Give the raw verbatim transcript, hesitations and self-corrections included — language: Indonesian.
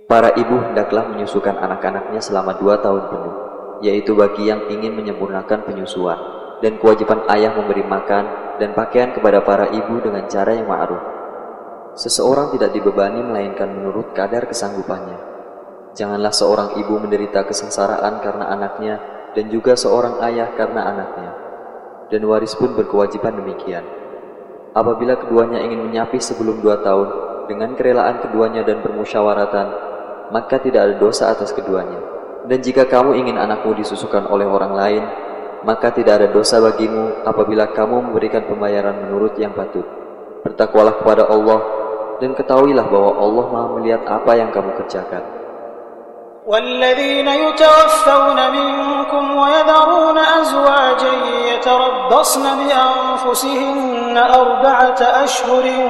Para ibu hendaklah menyusukan anak-anaknya selama dua tahun penuh, yaitu bagi yang ingin menyempurnakan penyusuan, dan kewajiban ayah memberi makan dan pakaian kepada para ibu dengan cara yang ma'ruf. Seseorang tidak dibebani melainkan menurut kadar kesanggupannya. Janganlah seorang ibu menderita kesengsaraan karena anaknya, dan juga seorang ayah karena anaknya. Dan waris pun berkewajiban demikian. Apabila keduanya ingin menyapi sebelum dua tahun, dengan kerelaan keduanya dan bermusyawaratan, maka tidak ada dosa atas keduanya. Dan jika kamu ingin anakmu disusukan oleh orang lain, maka tidak ada dosa bagimu apabila kamu memberikan pembayaran menurut yang patut. Bertakwalah kepada Allah, dan ketahuilah bahwa Allah Maha melihat apa yang kamu kerjakan. وَالَّذِينَ يُتَوَفَّوْنَ مِنكُمْ وَيَذَرُونَ أَزْوَاجًا يَتَرَبَّصْنَ بِأَنفُسِهِنَّ أَرْبَعَةَ أَشْهُرٍ